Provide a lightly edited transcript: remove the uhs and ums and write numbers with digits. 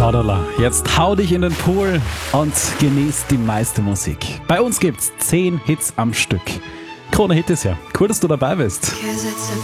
Toddler, jetzt hau dich in den Pool und genieß die meiste Musik. Bei uns gibt's 10 Hits am Stück. Krone Hit ist ja. Cool, dass du dabei bist. 'Cause it's a